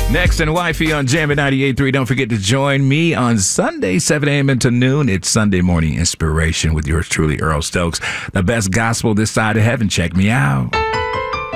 Next and Wifey on Jam at 98.3. Don't forget to join me on Sunday, 7 a.m. into noon. It's Sunday Morning Inspiration with yours truly, Earl Stokes. The best gospel this side of heaven. Check me out.